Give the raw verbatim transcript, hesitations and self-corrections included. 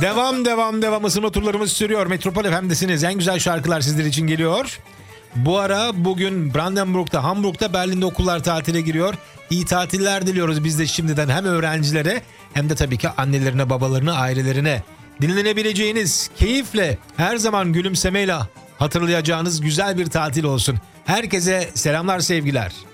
Devam devam devam ısınma turlarımız sürüyor. Metropol F M'desiniz. En güzel şarkılar sizler için geliyor. Bu ara bugün Brandenburg'da, Hamburg'da, Berlin'de okullar tatile giriyor. İyi tatiller diliyoruz biz de şimdiden hem öğrencilere hem de tabii ki annelerine, babalarına, ailelerine. Dinlenebileceğiniz, keyifle, her zaman gülümsemeyle hatırlayacağınız güzel bir tatil olsun. Herkese selamlar, sevgiler.